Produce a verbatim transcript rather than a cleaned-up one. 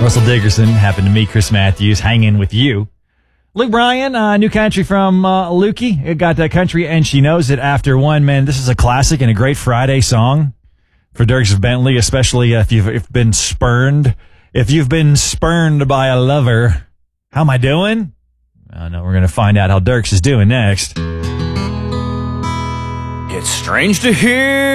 Russell Dickerson happened to meet Chris Matthews hanging with you. Luke Bryan, uh, new country from uh, Lukey. It got that country, and she knows it after one. Man, this is a classic and a great Friday song for Dierks Bentley, especially if you've if been spurned. If you've been spurned by a lover, how am I doing? I know we're going to find out how Dierks is doing next. It's strange to hear